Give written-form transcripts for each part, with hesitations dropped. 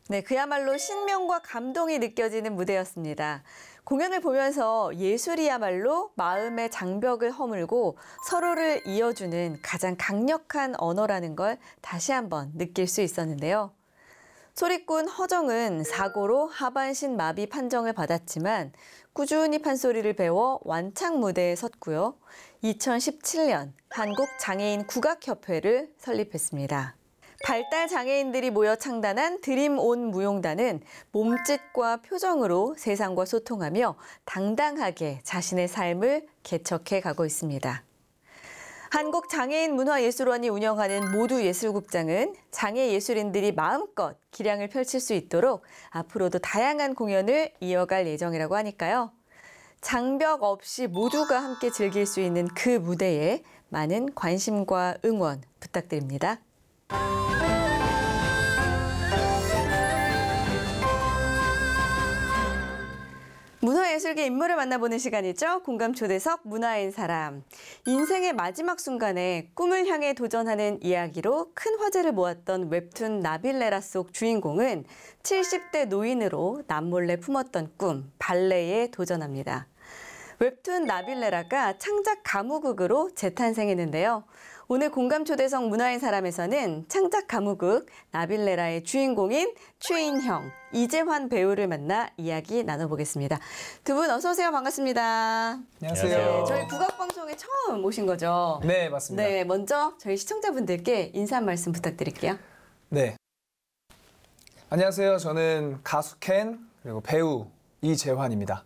네, 그야말로 신명과 감동이 느껴지는 무대였습니다. 공연을 보면서 예술이야말로 마음의 장벽을 허물고 서로를 이어주는 가장 강력한 언어라는 걸 다시 한번 느낄 수 있었는데요. 소리꾼 허정은 사고로 하반신 마비 판정을 받았지만 꾸준히 판소리를 배워 완창 무대에 섰고요. 2017년 한국장애인 국악협회를 설립했습니다. 발달 장애인들이 모여 창단한 드림온 무용단은 몸짓과 표정으로 세상과 소통하며 당당하게 자신의 삶을 개척해 가고 있습니다. 한국장애인문화예술원이 운영하는 모두예술극장은 장애 예술인들이 마음껏 기량을 펼칠 수 있도록 앞으로도 다양한 공연을 이어갈 예정이라고 하니까요. 장벽 없이 모두가 함께 즐길 수 있는 그 무대에 많은 관심과 응원 부탁드립니다. 문화예술계 인물을 만나보는 시간이죠. 공감초대석 문화인 사람. 인생의 마지막 순간에 꿈을 향해 도전하는 이야기로 큰 화제를 모았던 웹툰 나빌레라 속 주인공은 70대 노인으로 남몰래 품었던 꿈, 발레에 도전합니다. 웹툰 나빌레라가 창작 가무극으로 재탄생했는데요. 오늘 공감초대석 문화인 사람에서는 창작 가무극 나빌레라의 주인공인 최인형, 이재환 배우를 만나 이야기 나눠보겠습니다. 두 분 어서 오세요. 반갑습니다. 안녕하세요. 네, 저희 국악방송에 처음 오신 거죠? 네, 맞습니다. 네, 먼저 저희 시청자분들께 인사 한 말씀 부탁드릴게요. 네. 안녕하세요. 저는 가수 켄 그리고 배우 이재환입니다.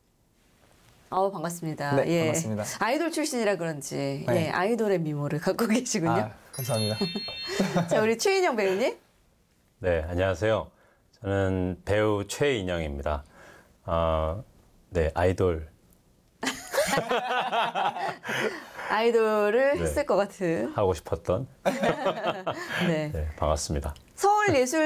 반갑습니다. 네, 예. 반갑습니다. 아이돌 출신이라 그런지 네. 예, 아이돌의 미모를 갖고 계시군요. 아, 감사합니다. 자, 우리 최인형 배우님. 네, 안녕하세요. 저는 배우 최인영입니다. 네, 아이돌. 아이돌을 네. 했을 것 같은. 하고 싶었던. 네. 네, 반갑습니다. 서울예술